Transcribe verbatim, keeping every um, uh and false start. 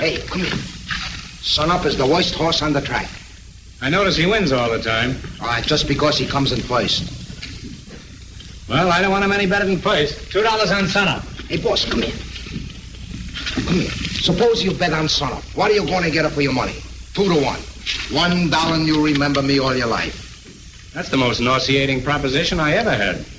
Hey, come here. Son Up is the worst horse on the track. I notice he wins all the time. All right, just because he comes in first. Well, I don't want him any better than first. Two dollars on Son Up. Hey, boss, come here. Come here. Suppose you bet on Son Up. What are you going to get up for your money? Two to one. One dollar and you'll remember me all your life. That's the most nauseating proposition I ever heard.